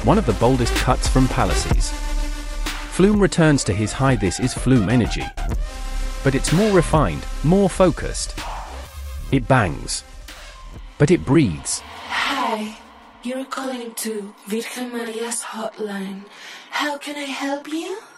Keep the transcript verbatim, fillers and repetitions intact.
one of the boldest cuts from Palaces. Flume returns to his high. This is Flume energy. But it's more refined, more focused. It bangs. But it breathes. Hi, you're calling to Virgen Maria's hotline. How can I help you?